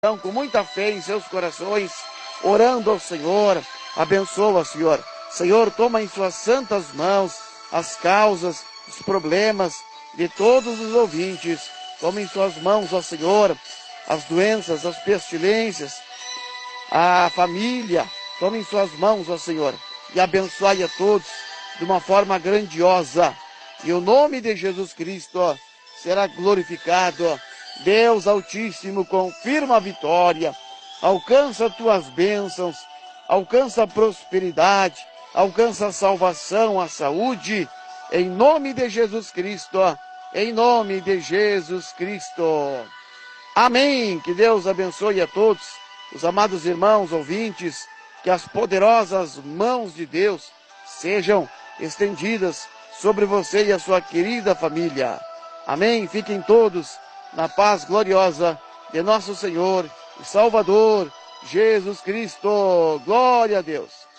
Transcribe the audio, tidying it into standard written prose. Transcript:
Então, com muita fé em seus corações, orando ao Senhor, abençoa, Senhor. Senhor, toma em suas santas mãos as causas, os problemas de todos os ouvintes. Toma em suas mãos, ó Senhor, as doenças, as pestilências, a família. Toma em suas mãos, ó Senhor, e abençoe a todos de uma forma grandiosa. E o nome de Jesus Cristo será glorificado. Deus Altíssimo, confirma a vitória, alcança tuas bênçãos, alcança a prosperidade, alcança a salvação, a saúde, em nome de Jesus Cristo, em nome de Jesus Cristo. Amém. Que Deus abençoe a todos, os amados irmãos ouvintes, que as poderosas mãos de Deus sejam estendidas sobre você e a sua querida família. Amém. Fiquem todos na paz gloriosa de nosso Senhor e Salvador Jesus Cristo. Glória a Deus.